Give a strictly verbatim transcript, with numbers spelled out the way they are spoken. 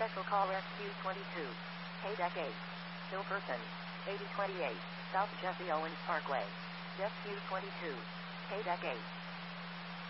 Special call S Q twenty-two. K-Deck eight. Still person. eighty twenty-eight. South Jesse Owens Parkway. S Q twenty-two. K-Deck eight.